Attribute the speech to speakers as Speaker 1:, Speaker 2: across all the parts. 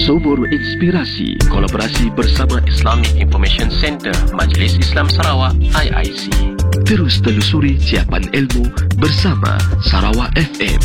Speaker 1: Sumur Inspirasi, kolaborasi bersama Islamic Information Center Majlis Islam Sarawak IIC. Terus telusuri siapan ilmu bersama Sarawak FM.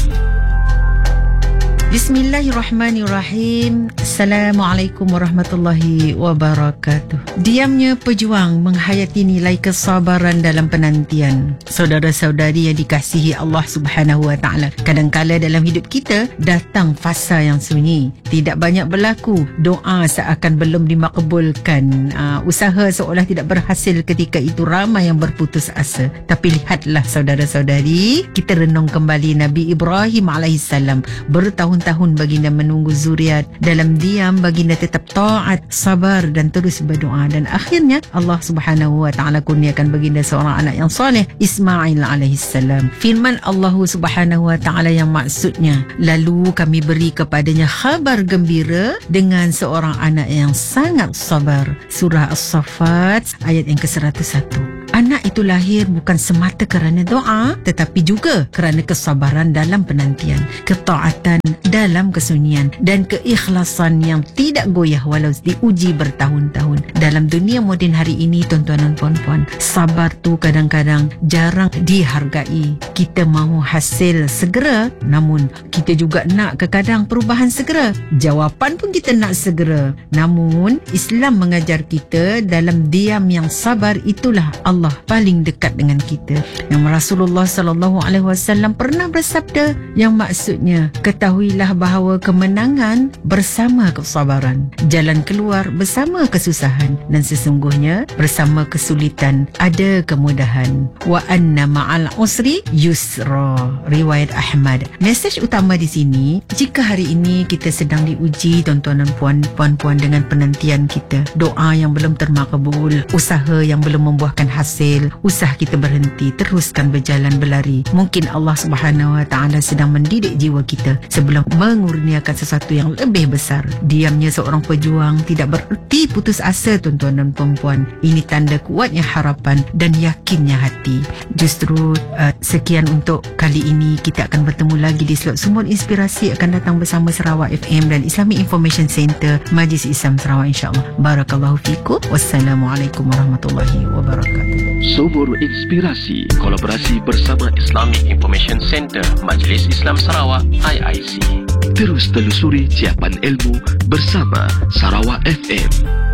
Speaker 2: Bismillahirrahmanirrahim. Assalamualaikum warahmatullahi wabarakatuh. Diamnya pejuang menghayati nilai kesabaran dalam penantian. Saudara-saudari yang dikasihi Allah Subhanahu wa taala, kadang-kala dalam hidup kita datang fasa yang sunyi, tidak banyak berlaku, doa seakan belum dimakbulkan, usaha seolah tidak berhasil, ketika itu ramai yang berputus asa. Tapi lihatlah saudara-saudari, kita renung kembali Nabi Ibrahim alaihissalam. Bertahun-tahun baginda menunggu zuriat. Dalam diam baginda tetap taat, sabar dan terus berdoa, dan akhirnya Allah Subhanahu wa taala kurniakan baginda seorang anak yang soleh, Ismail alaihissalam. Firman Allah Subhanahu wa taala yang maksudnya, lalu kami beri kepadanya khabar gembira dengan seorang anak yang sangat sabar. Surah As-Saffat ayat yang ke-101. Anak itu lahir bukan semata kerana doa, tetapi juga kerana kesabaran dalam penantian, ketaatan dalam kesunyian, dan keikhlasan yang tidak goyah walau diuji bertahun-tahun. Dalam dunia moden hari ini, tuan-tuan dan puan-puan, sabar tu kadang-kadang jarang dihargai. Kita mahu hasil segera, namun kita juga nak kadang perubahan segera. Jawapan pun kita nak segera. Namun Islam mengajar kita dalam diam yang sabar itulah Allah paling dekat dengan kita. Yang Rasulullah sallallahu alaihi wasallam pernah bersabda yang maksudnya, ketahuilah bahawa kemenangan bersama kesabaran, jalan keluar bersama kesusahan, dan sesungguhnya bersama kesulitan ada kemudahan. Wa anna ma'al usri yusra, riwayat Ahmad. Mesej utama di sini, jika hari ini kita sedang diuji tuan-tuan dan puan-puan dengan penantian kita, doa yang belum termakbul, usaha yang belum membuahkan hasil, usah kita berhenti, teruskan berjalan berlari. Mungkin Allah Subhanahu wa taala sedang mendidik jiwa kita sebelum mengurniakan sesuatu yang lebih besar. Diamnya seorang pejuang tidak bererti putus asa, tuan-tuan dan perempuan. Ini tanda kuatnya harapan dan yakinnya hati. Justru sekian untuk kali ini. Kita akan bertemu lagi di slot Sumur Inspirasi, akan datang bersama Sarawak FM dan Islamic Information Center Majlis Islam Sarawak, insyaAllah. Barakallahu fikum. Wassalamualaikum warahmatullahi wabarakatuh.
Speaker 1: Sumur Inspirasi, kolaborasi bersama Islamic Information Center Majlis Islam Sarawak IIC. Terus telusuri siapan ilmu bersama Sarawak FM.